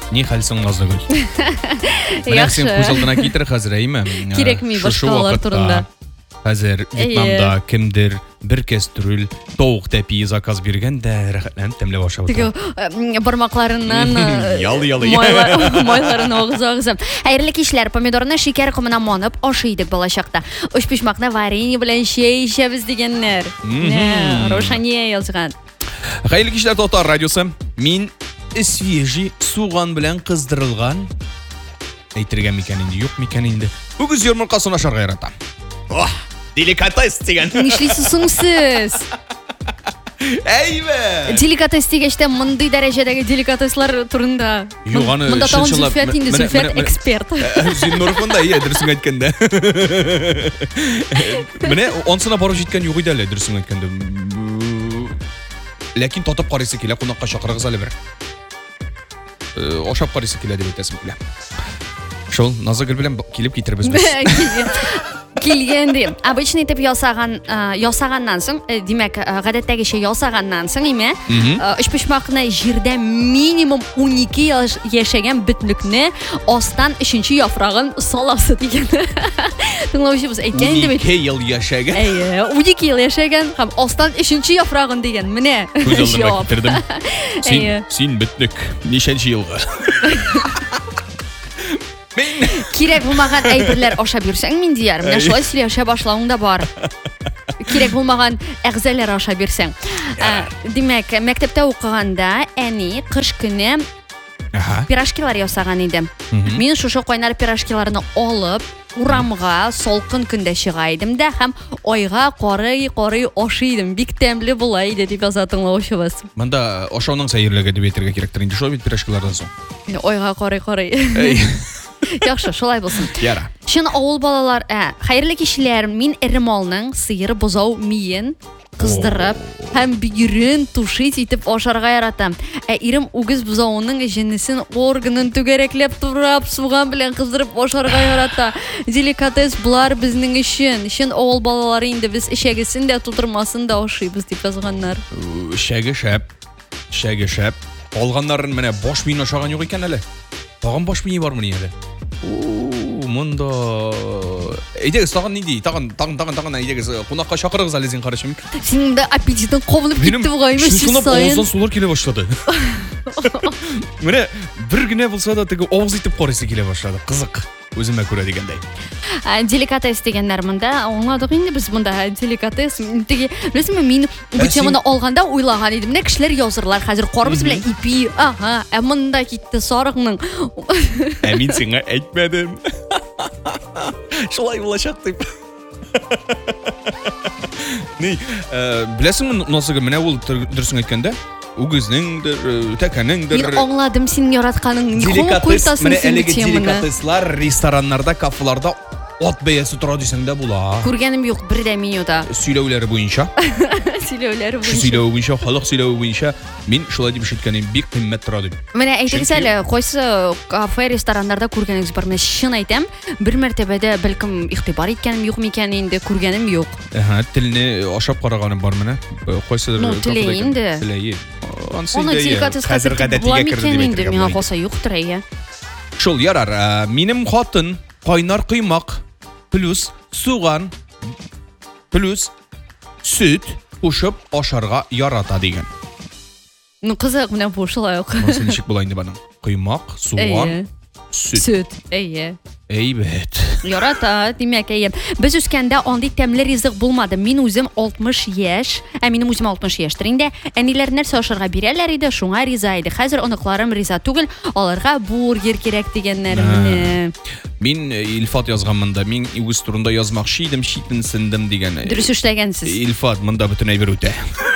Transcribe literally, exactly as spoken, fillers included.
Ни хәлсең, Назгөл? Менә син күз алдына китер хәзер, әйме? Кирәкми башкалар турында. Хәзер Вьетнамда кемдер бер кастрюль тавык тәпи заказ биргән дә рәхәтләнеп тәмләп ашап утыра. Бармакларыннан ял-ялый. Майларын агыза-агыза. Хәерле кичләр, помидорны шикәр комына манып ашыйдык балачакта. Оч пишмакны варенье белән чәй эчәбез дигәннәр. Рошания язган. Хәерле кичләр, Татар радиосы. Мин свежий суган белән кыздырылган әйтергә микән инде, юк микән инде. Үгез йомыркасын ашарга яратам. Ох, деликатес дигән. Нишлисез соң сез? Әйбә. Деликатес дигәчтә мондый дәрәҗәдәге деликатеслар турында. Монда тагын Зөлфәт инде, Зөлфәт эксперт. Зиннурфон да ия, дөресен әйткәндә. Менә онсына барып җиткән юк иде әле, дөресен әйткәндә. Ләкин татып карыйсы килә, кунакка чакырыгыз әле бер. Ашап карыйсы килә дип әйтәсем килә. Шул Назгөл белән килеп китербез без. Килгәнде. Обычный итеп ясаган, ясаганнан соң, димәк, гадәттәгечә ясаганнан соң име, өч пишмакны җирдә минимум унике яшәгән бөтнлекне астан өченче яфрагын саласы дигән. Тыңлаучыбыз әйткән инде бит. унике ел яшәгән. Әйе, унике ел яшәгән һәм астан өченче яфрагын дигән. Менә. Күз алдыма китердем. Син, син бөтнек. Нишенче елга? Мин кирәк булмаган әйберләр ашап йөрсәң мин дияр. Менә шулай сөйләшә башлавың да бар. Кирәк булмаган әгъзалар ашап йөрсәң. Димәк, мәктәптә укыганда әни кыш көне пирожкилар ясаган иде. Мин шушы кайнар пирожкиларны алып, урамга салкын көндә чыга идем дә һәм айга карый-карый ашыйдым. Бик тәмле була иде дип яза тыңлаучыбыз. Монда ашауның сәерлеге дип әйтергә кирәктер инде шул бит пирожкилардан соң. Айга карый-карый. Яхшы, шулай булсын. Яра. Шын авыл балалар, ә, хәерле кичләр, мин эре малның сыер бозау миен кыздырып һәм бигерен тушить итеп ашарга яратам. Ә ирем үгез бозауның җенесен, органын түгәрәкләп турап, суган белән кыздырып ашарга ярата. Деликатес булар безнең өчен. Шын авыл балалары инде без эчәгесен дә тутырмасын да ашыйбыз дип язганнар. Шәге шәп. Шәге шәп. Алганнарын менә баш миен ашаган юк икән әле. Тагын баш мие бармы ни әле? Уу, монда. Әйдәгез, тагын нинди? Тагын, тагын, тагын, тагын әйдәгез, кунакка чакырыгыз әле син карашым. Синең дә аппетитың кабынып китте бугаймы син сайын. Авыздан сулар килә башлады. Менә бер генә булса да теге авыз итеп карыйсы килә башлады. Кызык. Үземә күрә дигәндәй. Деликатес дигәннәр монда, аңладык инде без монда деликатес. Теге, беләсезме, мин бу теманы алганда уйлаган идем. Менә кешеләр язырлар хәзер карбыз белән ипи. Ага, ә монда китте сарыкның. Ә мин сиңа әйтмәдем. Шулай булачак дип. Ни, беләсеңме, Назгөл, менә ул дөресен әйткәндә, үгезнеңдер, тәкәнеңдер. Мин аңладым син яратканың. Деликатес, менә әлеге деликатеслар рестораннарда, кафеларда от бәясе тора дисәң дә була. Күргәнем юк бер дә менюда. Сөйләүләре буенча. Сөйләүләре буенча. Сөйләү буенча, халык сөйләү буенча мин шулай дип ишеткәнем, бик кыйммәт тора дип. Менә әйтегез әле, кайсы кафе, рестораннарда күргәнегез бар? Менә чын әйтәм, бер мәртәбәдә бәлкем игътибар иткәнем юк микән инде, күргәнем юк. Әһә, телне ашап караганым бар менә. Кайсы кафеда инде. Теләе. Аны деликатес хәзер була микән инде, миңа калса юктыр әйе. Шул ярар, минем хатын кайнар кыймак плюс суган плюс сөт кушып ашарга ярата дигән. Ну кызык, менә бу шулай ук. Монысы ничек була инде моның? Кыймак, суган, сөт. Сөт, әйе. Әйбәт. Ярата, димәк, әйе. Без үскәндә андый тәмле ризык булмады. Мин үзем алтмыш яшь, ә минем үзем алтмыш яшьтер инде. Әниләр нәрсә ашарга бирәләр иде, шуңа риза иде. Хәзер оныкларым риза түгел, аларга бургер кирәк дигәннәр менә. Мин Илфат язган монда, мин үз турында язмакчы идем, читенсендем дигән. Дөрес эшләгәнсез. Илфат монда бөтен әйбер үтә.